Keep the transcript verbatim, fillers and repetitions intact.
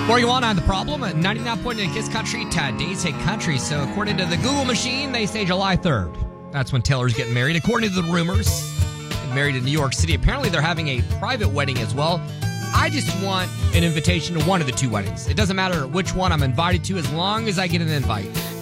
Where you want on the problem at ninety-nine point nine Kiss Country, today's Hit Country. So according to the Google machine, they say July third. That's when Taylor's getting married. According to the rumors, getting married in New York City. Apparently they're having a private wedding as well. I just want an invitation to one of the two weddings. It doesn't matter which one I'm invited to as long as I get an invite.